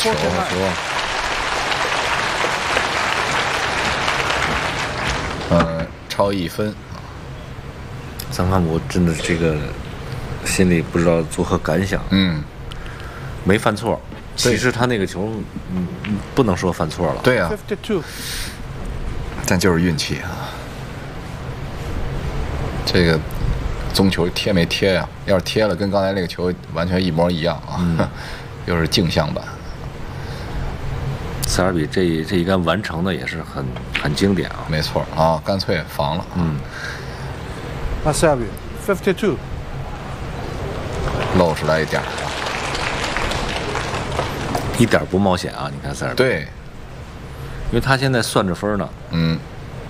超1分。 桑卡姆真的这个心里不知道作何感想。没犯错，其实他那个球，不能说犯错了。 对啊， 52， 但就是运气啊。这个宗球贴没贴呀？要是贴了，跟刚才那个球完全一模一样啊，又是镜像版。 塞尔比这一杆完成的也是很经典啊。 没错啊，干脆防了。 那塞尔比52， 露出来一点儿。 一点不冒险啊！你看塞尔比， 对， 因为他现在算着分呢。